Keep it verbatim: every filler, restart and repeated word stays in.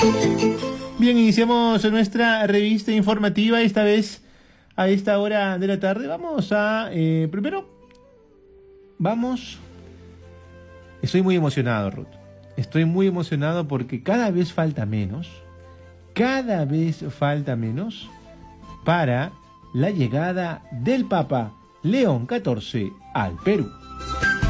Bien, iniciamos nuestra revista informativa, esta vez a esta hora de la tarde. Vamos a, eh, primero, vamos, estoy muy emocionado, Ruth. Estoy muy emocionado porque cada vez falta menos, cada vez falta menos para la llegada del Papa León catorce al Perú.